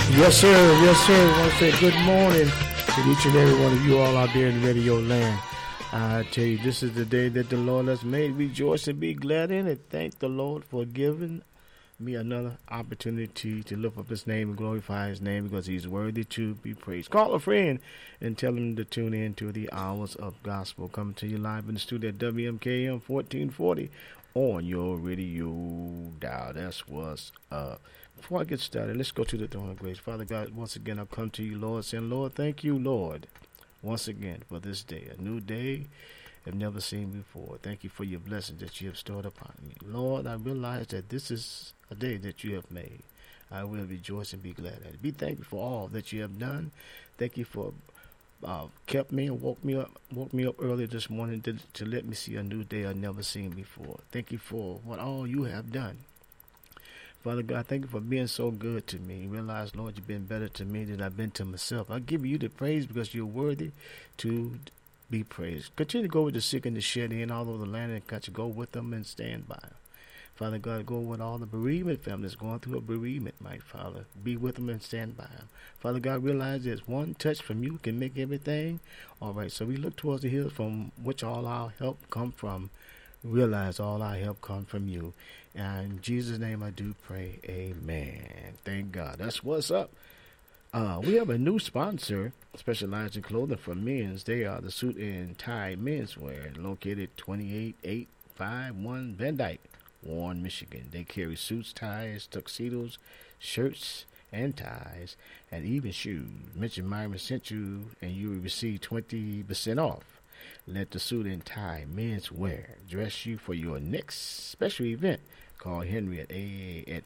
Yes, sir. Yes, sir. I want to say good morning to each and every one of you all out there in radio land. I tell you, this is the day that the Lord has made. Rejoice and be glad in it. Thank the Lord for giving me another opportunity to lift up His name and glorify His name because He's worthy to be praised. Call a friend and tell him to tune in to the Hours of Gospel. Coming to you live in the studio at WMKM 1440 on your radio dial. That's what's up. Before I get started, let's go to the throne of grace. Father God, once again, I come to you, Lord, saying, Lord, thank you, Lord, once again for this day, a new day I've never seen before. Thank you for your blessings that you have stored upon me. Lord, I realize that this is a day that you have made. I will rejoice and be glad at it. Be thankful for all that you have done. Thank you for kept me and woke me up early this morning to let me see a new day I've never seen before. Thank you for what all you have done. Father God, thank you for being so good to me. Realize, Lord, you've been better to me than I've been to myself. I give you the praise because you're worthy to be praised. Continue to go with the sick and the shed in all over the land and country. Go with them and stand by them. Father God, go with all the bereavement families going through a bereavement, my Father. Be with them and stand by them. Father God, realize there's one touch from you can make everything all right. So we look towards the hills from which all our help come from. Realize all our help comes from you. And in Jesus' name I do pray. Amen. Thank God. That's what's up. We have a new sponsor, specialized in clothing for men's. They are the Suit and Tie Menswear, located 28851 Van Dyke, Warren, Michigan. They carry suits, ties, tuxedos, shirts, and ties, and even shoes. Mention Myron sent you, and you will receive 20% off. Let the Suit and Tie Menswear dress you for your next special event. Call Henry at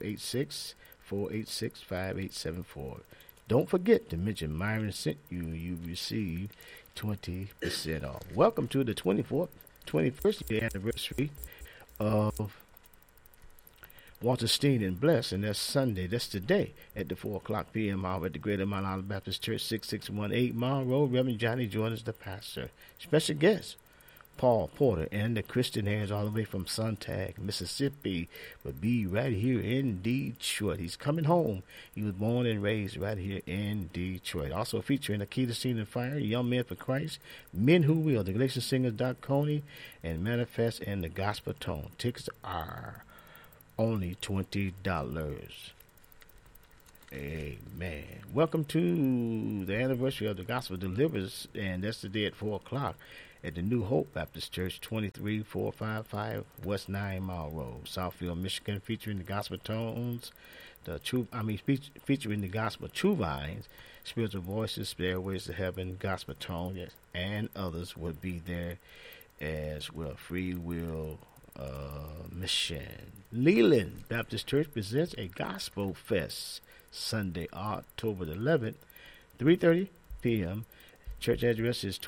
586-486-5874. Don't forget to mention Myron sent you. You receive 20% off. Welcome to the 21st year anniversary of Walter Steen and Bless, and that's Sunday. That's today at the 4 o'clock p.m. hour at the Greater Mount Olive Baptist Church, 6618 Mile Road. Reverend Johnny Jordan is the pastor. Special guest, Paul Porter and the Christian Hands all the way from Sontag, Mississippi, will be right here in Detroit. He's coming home. He was born and raised right here in Detroit. Also featuring Akita Seen and Fire, Young Men for Christ, Men Who Will, the Galatian Singers, Doc Coney, and Manifest and the Gospel Tone. Tickets are only $20. Amen. Welcome to the anniversary of the Gospel Delivers, and that's today at 4 o'clock at the New Hope Baptist Church, 23455 West 9 Mile Road, Southfield, Michigan, featuring the Gospel Tones, featuring the Gospel True Vines, Spiritual Voices, Stairways to Heaven, Gospel Tone, and others will be there as well. Free Will Mission. Leland Baptist Church presents a Gospel Fest Sunday, October the 11th, 3:30 p.m. Church address is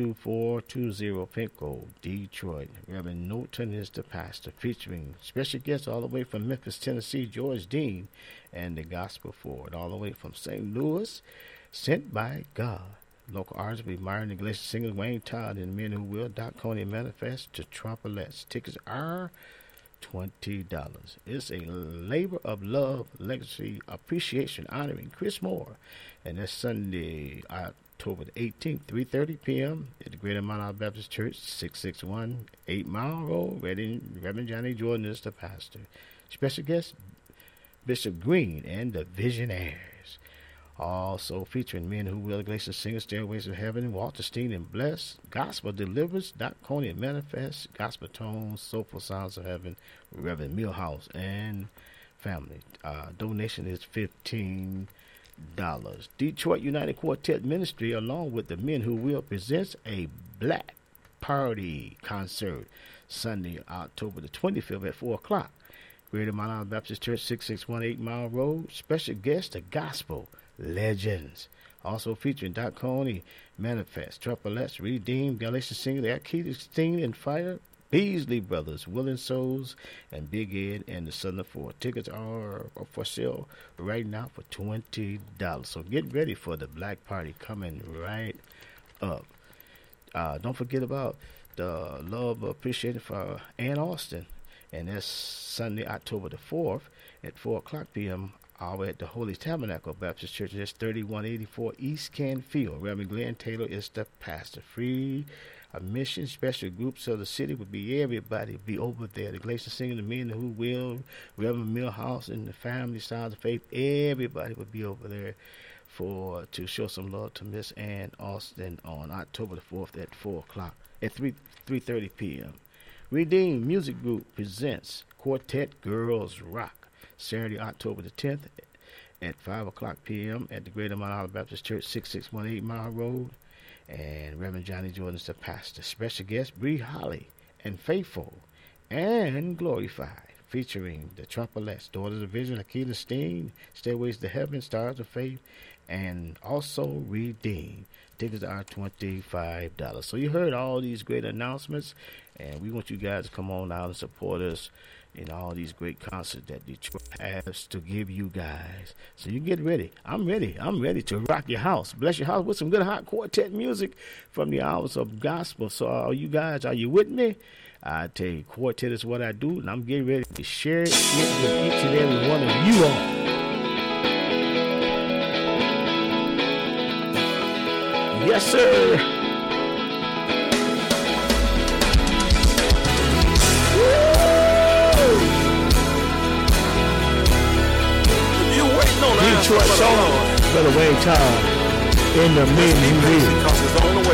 22420 Pinko, Detroit. Reverend Norton is the pastor, featuring special guests all the way from Memphis, Tennessee, George Dean, and the Gospel Forward, all the way from St. Louis, sent by God. Local artists will be Myron, the Galatian Singers, Wayne Todd, and Men Who Will, Doc Coney, Manifest, to Trumpets. Tickets are $20. It's a labor of love, legacy, appreciation, honoring Chris Moore. And that's Sunday, October the 18th, 3:30 p.m. at the Greater Mount Olive Baptist Church, 661 8 Mile Road. Reverend Johnny Jordan is the pastor. Special guest, Bishop Green and the Visionaires. Also featuring Men Who Will, Galatian Singers, Stairways of Heaven, Walter Steen and Bless, Gospel Delivers, Doc Coney and Manifest, Gospel Tones, Soulful Sounds of Heaven, Reverend Millhouse and family. Donation is $15. Detroit United Quartet Ministry, along with the Men Who Will, presents a Black Party concert Sunday, October the 25th at 4 o'clock. Greater Mount Olive Baptist Church, 6618 Mile Road. Special guest, the Gospel Legends. Also featuring Doc Coney, Manifest, Trumpets, Redeemed, Galatian Singer, Akita Steen and Fire, Beasley Brothers, Willing Souls, and Big Ed and the Southern Four. Tickets are for sale right now for $20. So get ready for the Black Party coming right up. Don't forget about the Love Appreciation for Ann Austin. And that's Sunday, October the 4th at 4 o'clock p.m. Our at the Holy Tabernacle Baptist Church. That's 3184 East Canfield. Reverend Glenn Taylor is the pastor. Free mission special groups of the city would be everybody be over there. The Galatians Singing, the Men Who Will, Reverend Millhouse and the family Sounds of Faith. Everybody would be over there to show some love to Miss Ann Austin on October the 4th at 4 o'clock at 3:30 p.m. Redeemed Music Group presents Quartet Girls Rock Saturday, October the 10th at 5 o'clock p.m. at the Greater Mount Olive Baptist Church, 6618 Mile Road. And Reverend Johnny Jordan is the pastor. Special guest Bree Holly and Faithful and Glorified, featuring the Trumpelettes, Daughters of Vision, Akita Steen, Stairways to Heaven, Stars of Faith, and also Redeemed. Tickets are $25. So you heard all these great announcements, and we want you guys to come on out and support us in all these great concerts that Detroit has to give you guys. So you get ready. I'm ready. I'm ready to rock your house. Bless your house with some good hot quartet music from the hours of gospel. So are you guys, are you with me? I tell you, quartet is what I do, and I'm getting ready to share it with each and every one of you all. Yes, sir. You waiting on Detroit song, Brother Wayne Town in the Mid-East.